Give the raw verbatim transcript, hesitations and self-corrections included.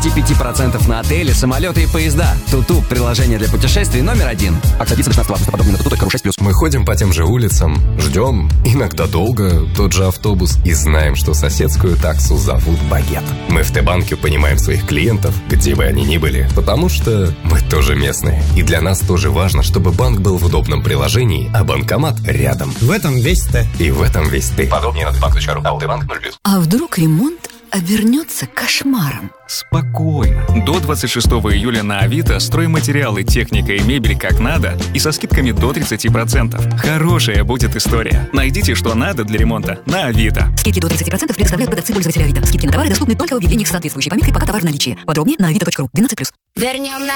двадцать пять процентов на отели, самолеты и поезда. Туту – приложение для путешествий номер один. Акция длится до шестнадцатого августа. Подробнее на туту точка ру шесть плюс. Мы ходим по тем же улицам, ждем, иногда долго, тот же автобус, и знаем, что соседскую таксу зовут Багет. Мы в Т-банке понимаем своих клиентов, где бы они ни были, потому что мы тоже местные. И для нас тоже важно, чтобы банк был в удобном приложении, а банкомат рядом. В этом весь Т. И в этом весь ты. Подробнее на тбанк точка ру. АО Т-банк ноль плюс. А вдруг ремонт обернется кошмаром? Спокойно. До двадцать шестого июля на Авито стройматериалы, техника и мебель как надо и со скидками до тридцать процентов. Хорошая будет история. Найдите, что надо для ремонта на Авито. Скидки до тридцать процентов предоставляют продавцы пользователя Авито. Скидки на товары доступны только в объявлениях с соответствующей пометкой «Пока товар в наличии». Подробнее на авито точка ру. двенадцать плюс. Вернем на